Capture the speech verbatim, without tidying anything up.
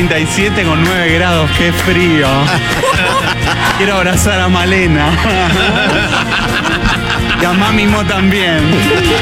treinta y siete con nueve grados, qué frío. Quiero abrazar a Malena. Y a Mami Mo también.